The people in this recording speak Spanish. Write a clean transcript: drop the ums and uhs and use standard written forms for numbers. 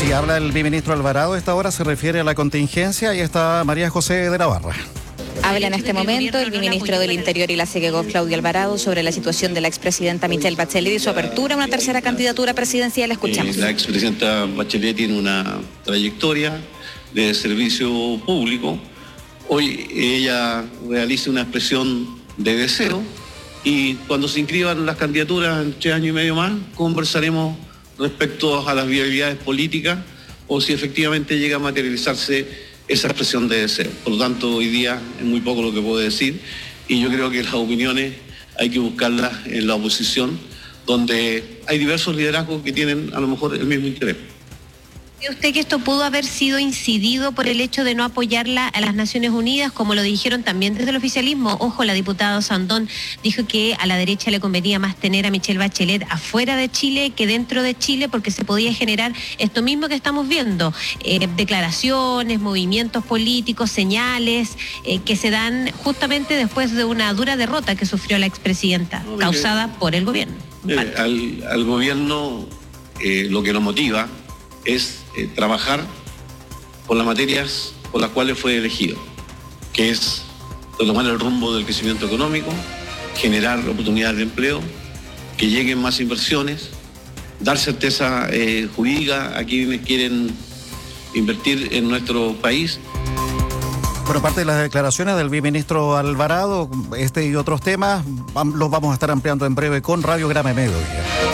Sí, habla el viceministro Alvarado. A esta hora se refiere a la contingencia y está María José de la Barra. Habla en este momento el viceministro del Interior y la CEGEGOV, Claudio Alvarado, sobre la situación de la expresidenta Michelle Bachelet y su apertura a una tercera candidatura presidencial. Escuchamos. La expresidenta Bachelet tiene una trayectoria de servicio público. Hoy ella realiza una expresión de deseo y cuando se inscriban las candidaturas en 3 años y medio más, conversaremos respecto a las viabilidades políticas o si efectivamente llega a materializarse esa expresión de deseo. Por lo tanto, hoy día es muy poco lo que puedo decir y yo creo que las opiniones hay que buscarlas en la oposición, donde hay diversos liderazgos que tienen a lo mejor el mismo interés. ¿Cree usted que esto pudo haber sido incidido por el hecho de no apoyarla a las Naciones Unidas, como lo dijeron también desde el oficialismo? Ojo, la diputada Sandón dijo que a la derecha le convenía más tener a Michelle Bachelet afuera de Chile que dentro de Chile, porque se podía generar esto mismo que estamos viendo, declaraciones, movimientos políticos, señales que se dan justamente después de una dura derrota que sufrió la expresidenta, causada por el gobierno. Al gobierno lo que lo motiva es trabajar por las materias por las cuales fue elegido, que es retomar el rumbo del crecimiento económico, generar oportunidades de empleo, que lleguen más inversiones, dar certeza jurídica a quienes quieren invertir en nuestro país. Por parte de las declaraciones del viceministro Alvarado, este y otros temas los vamos a estar ampliando en breve con Radio Grame Medio.